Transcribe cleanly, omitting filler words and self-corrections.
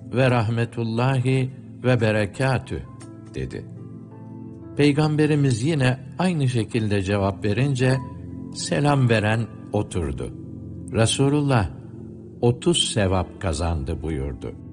ve rahmetullahi ve berekatüh dedi. Peygamberimiz yine aynı şekilde cevap verince selam veren oturdu. Resulullah 30 sevap kazandı buyurdu.